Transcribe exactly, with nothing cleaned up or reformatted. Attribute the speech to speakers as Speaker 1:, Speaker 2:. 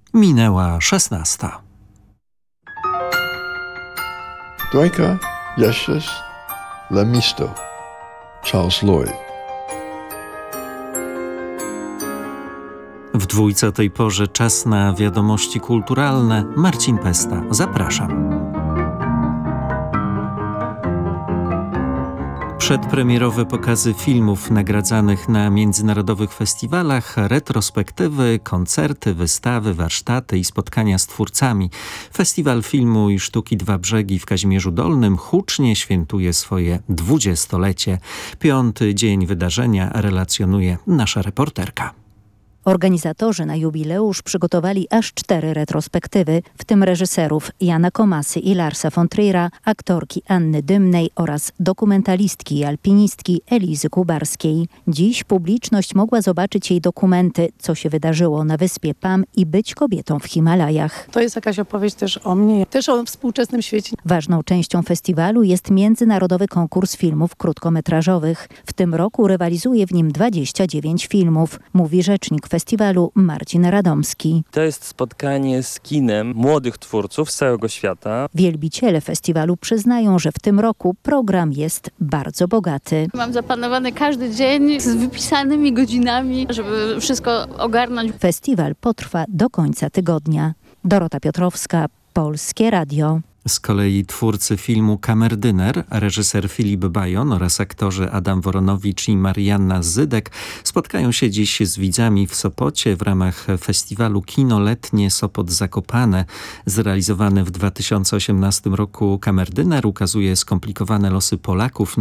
Speaker 1: Minęła szesnasta.
Speaker 2: Dwójka, Yeshes, Le Misto, Charles Lloyd.
Speaker 1: W dwójce o tej porze czas na wiadomości kulturalne. Marcin Pesta, zapraszam. Przedpremierowe pokazy filmów nagradzanych na międzynarodowych festiwalach, retrospektywy, koncerty, wystawy, warsztaty i spotkania z twórcami. Festiwal Filmu i Sztuki Dwa Brzegi w Kazimierzu Dolnym hucznie świętuje swoje dwudziestolecie. Piąty dzień wydarzenia relacjonuje nasza reporterka.
Speaker 3: Organizatorzy na jubileusz przygotowali aż cztery retrospektywy, w tym reżyserów Jana Komasy i Larsa von Trier'a, aktorki Anny Dymnej oraz dokumentalistki i alpinistki Elizy Kubarskiej. Dziś publiczność mogła zobaczyć jej dokumenty, co się wydarzyło na wyspie Pam i być kobietą w Himalajach.
Speaker 4: To jest jakaś opowieść też o mnie, też o współczesnym świecie.
Speaker 3: Ważną częścią festiwalu jest międzynarodowy konkurs filmów krótkometrażowych. W tym roku rywalizuje w nim dwadzieścia dziewięć filmów, mówi rzecznik festiwalu Marcin Radomski.
Speaker 5: To jest spotkanie z kinem młodych twórców z całego świata.
Speaker 3: Wielbiciele festiwalu przyznają, że w tym roku program jest bardzo bogaty.
Speaker 6: Mam zaplanowany każdy dzień z wypisanymi godzinami, żeby wszystko ogarnąć.
Speaker 3: Festiwal potrwa do końca tygodnia. Dorota Piotrowska, Polskie Radio.
Speaker 1: Z kolei twórcy filmu Kamerdyner, reżyser Filip Bajon oraz aktorzy Adam Woronowicz i Marianna Zydek spotkają się dziś z widzami w Sopocie w ramach festiwalu Kino Letnie Sopot Zakopane. Zrealizowany w dwa tysiące osiemnastym roku Kamerdyner ukazuje skomplikowane losy Polaków